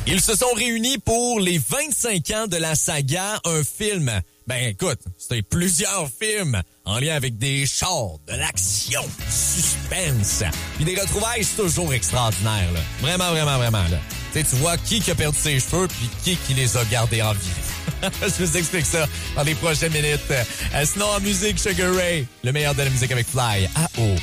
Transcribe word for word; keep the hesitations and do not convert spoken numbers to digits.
Ils se sont réunis pour les vingt-cinq ans de la saga, un film. Ben écoute, c'était plusieurs films en lien avec des chars, de l'action, suspense. Puis des retrouvailles, c'est toujours extraordinaire, là. Vraiment, vraiment, vraiment, là. Tu sais, tu vois qui qui a perdu ses cheveux puis qui qui les a gardés en vie. Je vous explique ça dans les prochaines minutes. Euh, sinon, en musique, Sugar Ray, le meilleur de la musique avec Fly. Ah oh.